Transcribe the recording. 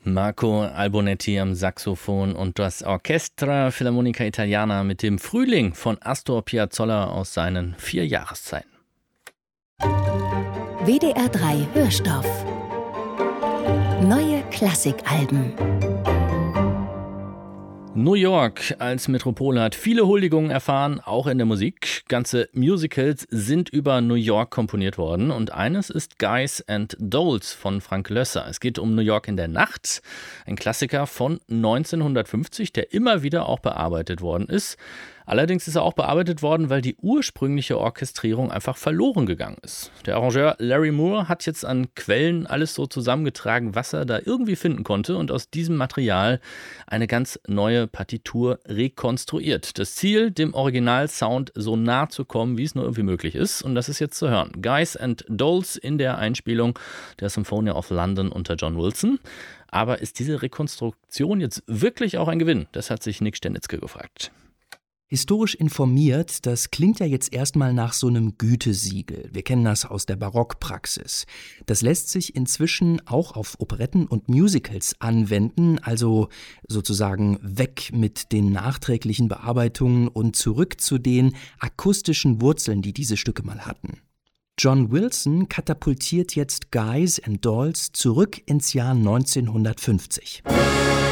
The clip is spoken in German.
Marco Albonetti am Saxophon und das Orchestra Filarmonica Italiana mit dem Frühling von Astor Piazzolla aus seinen 4 Jahreszeiten. WDR 3 Hörstoff. Neue Klassikalben. New York als Metropole hat viele Huldigungen erfahren, auch in der Musik. Ganze Musicals sind über New York komponiert worden und eines ist Guys and Dolls von Frank Loesser. Es geht um New York in der Nacht, ein Klassiker von 1950, der immer wieder auch bearbeitet worden ist. Allerdings ist er auch bearbeitet worden, weil die ursprüngliche Orchestrierung einfach verloren gegangen ist. Der Arrangeur Larry Moore hat jetzt an Quellen alles so zusammengetragen, was er da irgendwie finden konnte und aus diesem Material eine ganz neue Partitur rekonstruiert. Das Ziel, dem Originalsound so nah zu kommen, wie es nur irgendwie möglich ist. Und das ist jetzt zu hören. Guys and Dolls in der Einspielung der Symphonia of London unter John Wilson. Aber ist diese Rekonstruktion jetzt wirklich auch ein Gewinn? Das hat sich Nick Sternitzke gefragt. Historisch informiert, das klingt ja jetzt erstmal nach so einem Gütesiegel. Wir kennen das aus der Barockpraxis. Das lässt sich inzwischen auch auf Operetten und Musicals anwenden, also sozusagen weg mit den nachträglichen Bearbeitungen und zurück zu den akustischen Wurzeln, die diese Stücke mal hatten. John Wilson katapultiert jetzt Guys and Dolls zurück ins Jahr 1950.